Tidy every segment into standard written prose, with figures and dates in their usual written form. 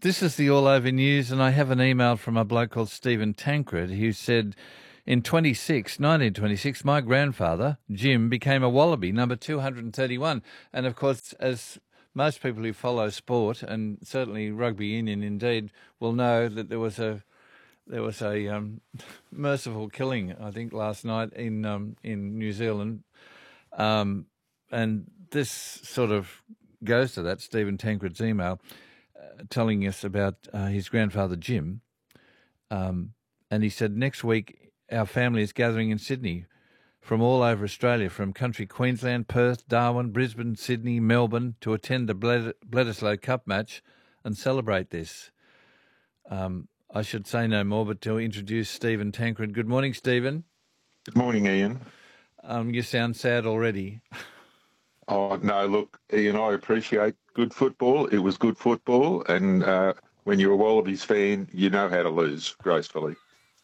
This is the All Over News, and I have an email from a bloke called Stephen Tancred who said, in 1926, my grandfather, Jim, became a Wallaby, number 231. And, of course, as most people who follow sport, and certainly rugby union indeed, will know that there was a merciful killing, I think, last night in New Zealand. And this sort of goes to that, Stephen Tancred's email, telling us about his grandfather Jim, and he said, next week our family is gathering in Sydney from all over Australia, from country Queensland, Perth, Darwin, Brisbane, Sydney, Melbourne, to attend the Bledisloe Cup match and celebrate this. I should say no more, but to introduce Stephen Tancred. Good morning, Stephen. Good morning, Ian. You sound sad already. Oh, no, look, Ian, I appreciate good football. It was good football, and when you're a Wallabies fan, you know how to lose gracefully.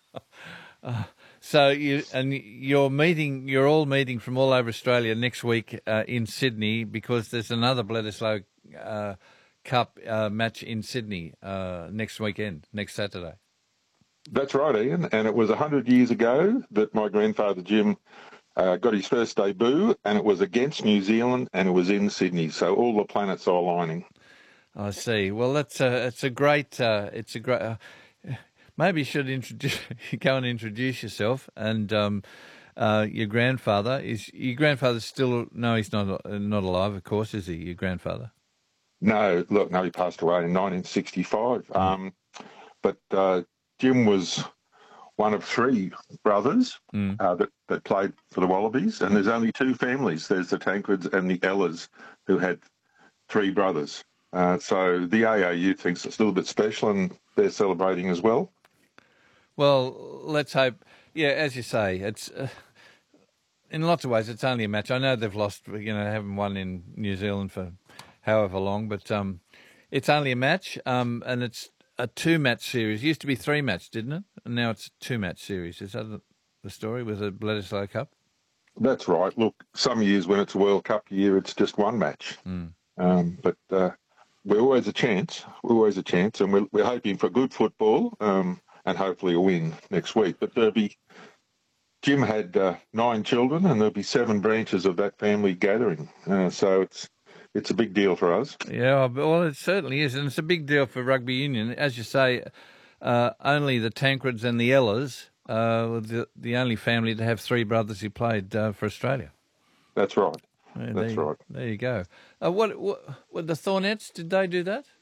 So you're all meeting from all over Australia next week in Sydney, because there's another Bledisloe Cup match in Sydney next weekend, next Saturday. That's right, Ian, and it was 100 years ago that my grandfather Jim got his first debut, and it was against New Zealand, and it was in Sydney. So all the planets are aligning. I see. Well, it's a great. Maybe you should go and introduce yourself, and your grandfather still? No, he's not apalive, of course, is he? Your grandfather? No, he passed away in 1965. But Jim was one of three brothers that played for the Wallabies, and there's only two families. There's the Tancreds and the Ellers, who had three brothers. So the AAU thinks it's a little bit special, and they're celebrating as well. Well, let's hope. Yeah, as you say, it's in lots of ways it's only a match. I know they've lost, haven't won in New Zealand for however long, but it's only a match, and it's a two-match series. It used to be three-match, didn't it? And now it's a two-match series. Is that the story with the Bledisloe Cup? That's right. Look, some years when it's a World Cup year, it's just one match. But we're always a chance. And we're hoping for good football and hopefully a win next week. But Jim had 9 children, and there'll be 7 branches of that family gathering. So it's a big deal for us. Yeah, well, it certainly is, and it's a big deal for rugby union. As you say, only the Tancreds and the Ellers were the only family to have 3 brothers who played for Australia. That's right. Yeah, That's right. There you go. What the Thornettes, did they do that?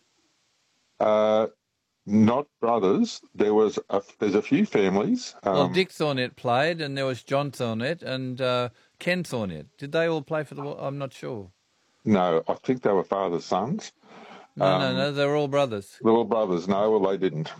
Not brothers. There's a few families. Well, Dick Thornett played, and there was John Thornett and Ken Thornett. Did they all play for the? I'm not sure. No, I think they were father's sons. No, they were all brothers. They were all brothers. No, well, they didn't.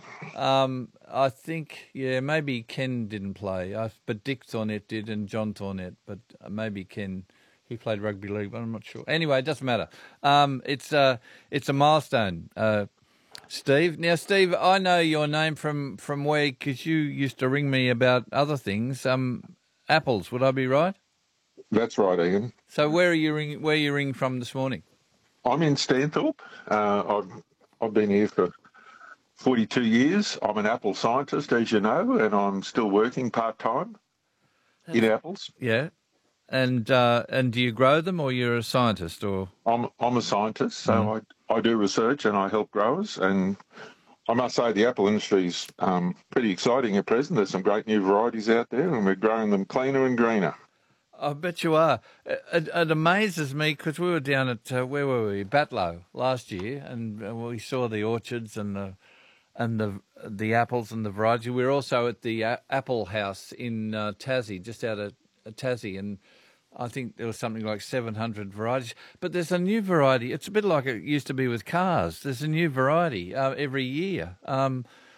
I think, maybe Ken didn't play, but Dick Thornett did, and John Thornett, but maybe Ken. He played rugby league, but I'm not sure. Anyway, it doesn't matter. It's a milestone, Steve. Now, Steve, I know your name from where, because you used to ring me about other things. Apples, would I be right? That's right, Ian. So where are you ringing? Where are you ringing from this morning? I'm in Stanthorpe. I've been here for 42 years. I'm an apple scientist, as you know, and I'm still working part-time in apples. Yeah. And do you grow them, or you're a scientist, or? I'm a scientist, so I do research and I help growers. And I must say the apple industry's pretty exciting at present. There's some great new varieties out there, and we're growing them cleaner and greener. I bet you are. It amazes me, because we were down at where were we? Batlow last year, and we saw the orchards and the apples and the varieties. We were also at the Apple House in Tassie, just out of Tassie, and I think there was something like 700 varieties. But there's a new variety. It's a bit like it used to be with cars. There's a new variety every year. Are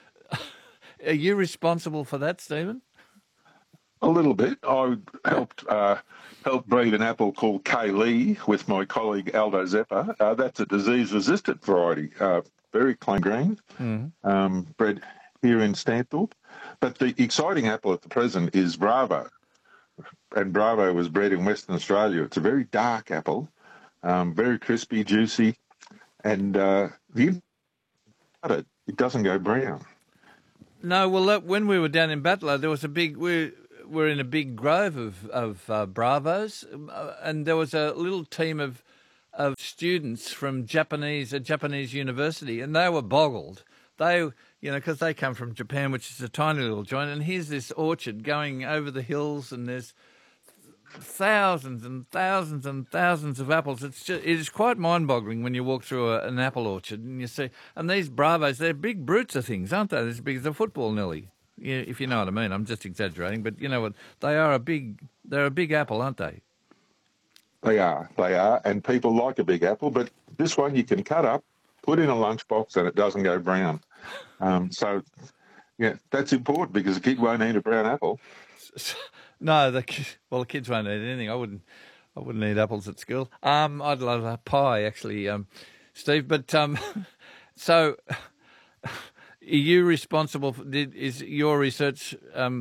you responsible for that, Stephen? A little bit. I helped breed an apple called K. Lee with my colleague Aldo Zeppa. That's a disease-resistant variety, very clean green, bred here in Stanthorpe. But the exciting apple at the present is Bravo. And Bravo was bred in Western Australia. It's a very dark apple, very crispy, juicy. And the it, it doesn't go brown. No, well, when we were down in Battler, there was we're in a big grove of Bravos, and there was a little team of students from a Japanese university, and they were boggled. They, because they come from Japan, which is a tiny little joint, and here's this orchard going over the hills, and there's thousands and thousands and thousands of apples. It is quite mind-boggling when you walk through an apple orchard and you see. And these Bravos, they're big brutes of things, aren't they? They're as big as a football, nearly. Yeah, if you know what I mean. I'm just exaggerating, but you know what? They're a big apple, aren't they? They are, and people like a big apple. But this one you can cut up, put in a lunchbox, and it doesn't go brown. So, yeah, that's important because the kid won't eat a brown apple. No, the kids won't eat anything. I wouldn't eat apples at school. I'd love a pie, actually, Steve. But so, are you responsible? Is your research?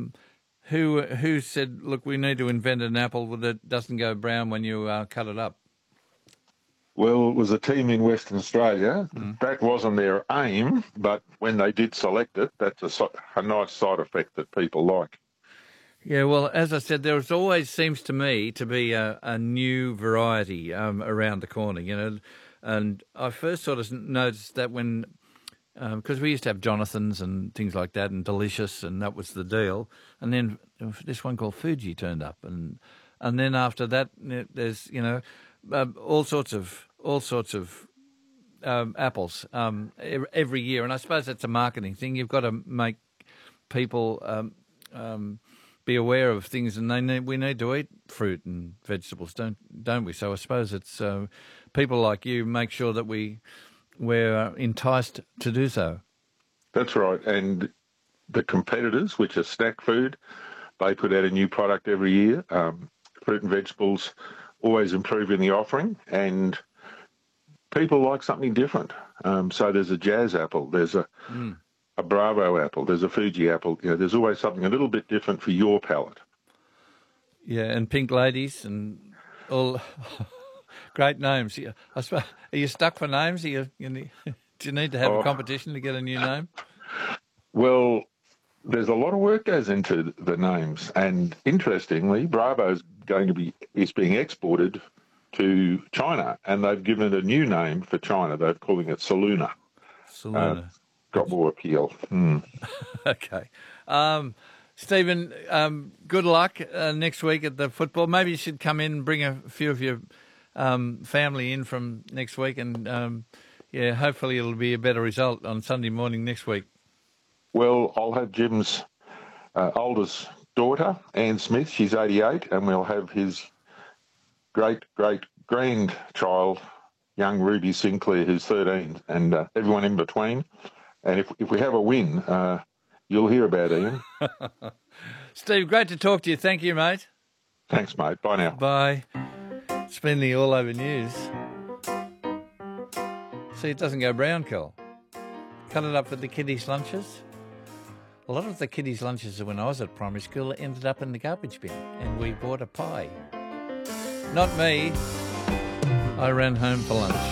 Who said, look, we need to invent an apple that doesn't go brown when you cut it up? Well, it was a team in Western Australia. That wasn't their aim, but when they did select it, that's a nice side effect that people like. Yeah, well, as I said, there always seems to me to be a new variety around the corner, and I first sort of noticed that when, because we used to have Jonathan's and things like that and Delicious, and that was the deal, and then this one called Fuji turned up, and then after that there's, all sorts of apples every year, and I suppose that's a marketing thing. You've got to make people be aware of things, and we need to eat fruit and vegetables, don't we? So I suppose it's people like you make sure that we're enticed to do so. That's right, and the competitors, which are Snack Food, they put out a new product every year. Fruit and vegetables always improving the offering, and people like something different. So there's a Jazz apple, there's a Bravo apple, there's a Fuji apple. There's always something a little bit different for your palate. Yeah, and Pink Ladies and all great names. I suppose, are you stuck for names? Do you need to have a competition to get a new name? Well, there's a lot of work goes into the names, and interestingly, Bravo is being exported to China, and they've given it a new name for China. They're calling it Saluna. Got more appeal. Okay. Stephen, good luck next week at the football. Maybe you should come in and bring a few of your family in from next week, and hopefully it'll be a better result on Sunday morning next week. Well, I'll have Jim's oldest daughter, Anne Smith. She's 88, and we'll have his great-grandchild, young Ruby Sinclair, who's 13, and everyone in between. And if we have a win, you'll hear about it, Ian. Steve, great to talk to you. Thank you, mate. Thanks, mate. Bye now. Bye. It's been the All Over News. See, it doesn't go brown, Cole. Cut it up for the kiddies' lunches. A lot of the kiddies' lunches when I was at primary school ended up in the garbage bin, and we bought a pie. Not me. I ran home for lunch.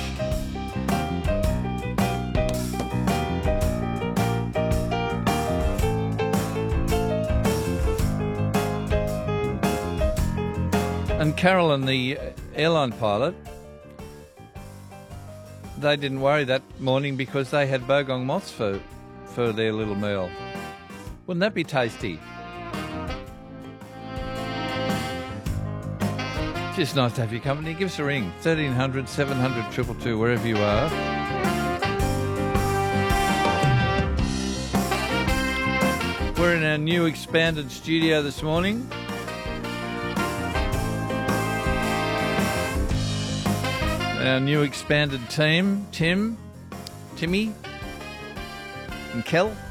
And Carolyn, the airline pilot, they didn't worry that morning because they had bogong moths for their little meal. Wouldn't that be tasty? Just nice to have your company. Give us a ring, 1300 700 222, wherever you are. We're in our new expanded studio this morning. Our new expanded team, Timmy and Kel.